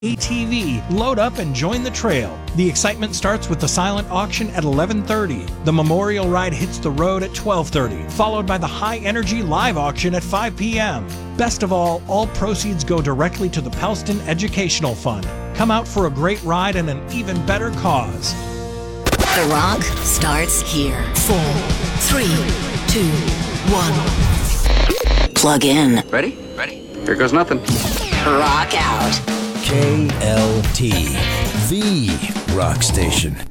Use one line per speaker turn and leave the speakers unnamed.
ATV, load up and join the trail. The excitement starts with the silent auction at 11:30. The memorial ride hits the road at 12:30, followed by the high-energy live auction at 5 p.m. Best of all proceeds go directly to the Pelston Educational Fund. Come out for a great ride and an even better cause.
The Rock starts here. 4, 3, 2, 1. Plug in.
Ready? Here goes nothing.
Rock out.
KLT, the rock station.